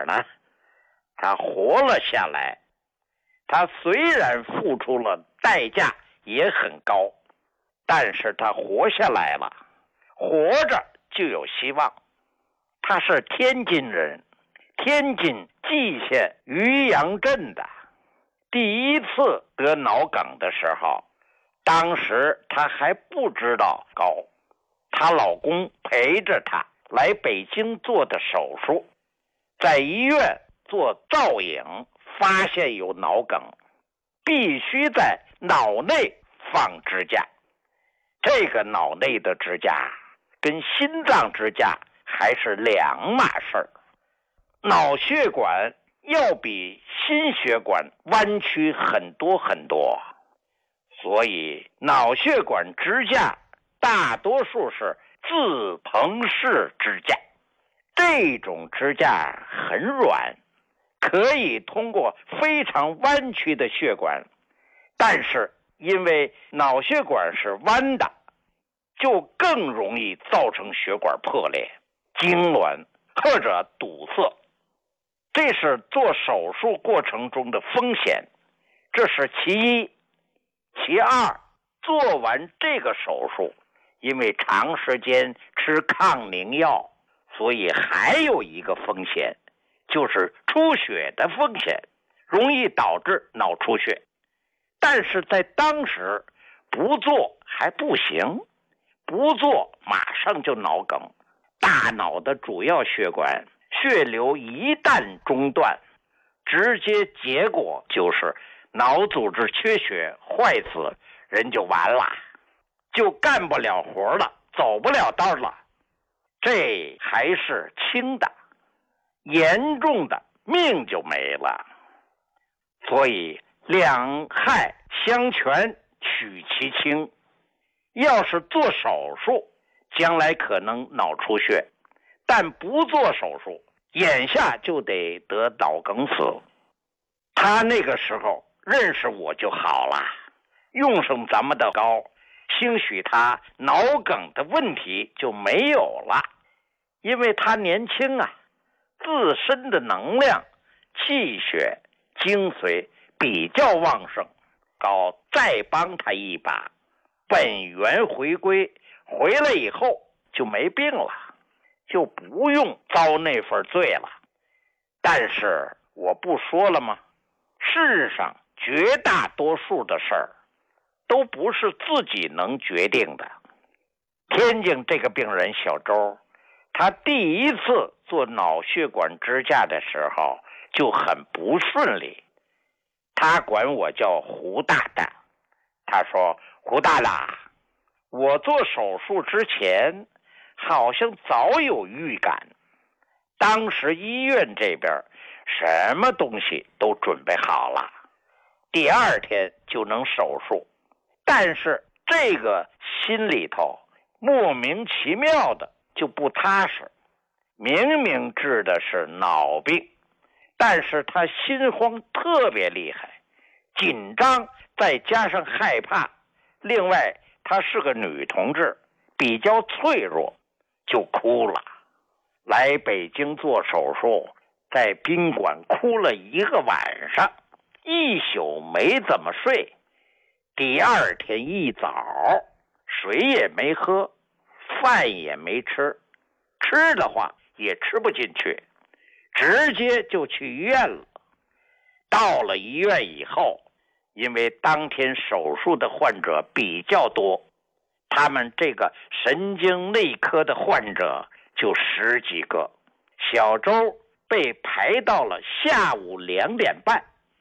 呢？他活了下来。他虽然付出了代价也很高，但是他活下来了，活着就有希望。他是天津人，天津蓟县渔阳镇的。第一次得脑梗的时候，当时她还不知道高，她老公陪着她来北京做的手术，在医院做造影，发现有脑梗，必须在脑内放支架。这个脑内的支架跟心脏支架还是两码事。脑血管要比心血管弯曲很多很多，所以脑血管支架大多数是自膨式支架。这种支架很软，可以通过非常弯曲的血管，但是因为脑血管是弯的，就更容易造成血管破裂、痉挛或者堵塞。这是做手术过程中的风险，这是其一。其二，做完这个手术，因为长时间吃抗凝药，所以还有一个风险，就是出血的风险，容易导致脑出血。但是在当时不做还不行，不做马上就脑梗，大脑的主要血管血流一旦中断，直接结果就是脑组织缺血坏死，人就完了，就干不了活了，走不了道了。这还是轻的，严重的命就没了。所以两害相权取其轻，要是做手术，将来可能脑出血，但不做手术，眼下就得得脑梗死。他那个时候认识我就好了，用上咱们的膏，兴许他脑梗的问题就没有了。因为他年轻啊，自身的能量、气血、精髓比较旺盛，膏再帮他一把，本源回归，回来以后就没病了，就不用遭那份罪了。但是我不说了吗？世上绝大多数的事儿都不是自己能决定的。天津这个病人小周，他第一次做脑血管支架的时候就很不顺利，他管我叫胡大大。他说，胡大大，我做手术之前好像早有预感，当时医院这边什么东西都准备好了，第二天就能手术，但是这个心里头莫名其妙的就不踏实。明明治的是脑病，但是他心慌特别厉害，紧张再加上害怕，另外她是个女同志，比较脆弱，就哭了。来北京做手术，在宾馆哭了一个晚上，一宿没怎么睡。第二天一早，水也没喝，饭也没吃，吃的话也吃不进去，直接就去医院了。到了医院以后，因为当天手术的患者比较多，他们这个神经内科的患者就10几个，小周被排到了下午2点半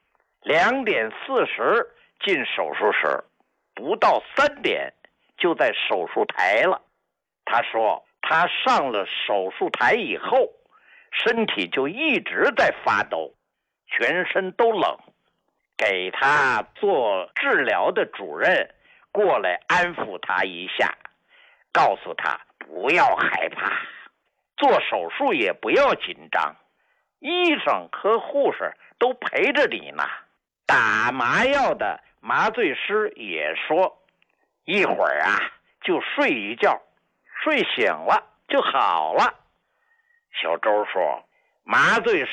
，2点40进手术室，不到3点就在手术台了。他说他上了手术台以后，身体就一直在发抖，全身都冷。给他做治疗的主任过来安抚他一下，告诉他不要害怕，做手术也不要紧张，医生和护士都陪着你呢。打麻药的麻醉师也说，一会儿啊就睡一觉，睡醒了就好了。小周说，麻醉师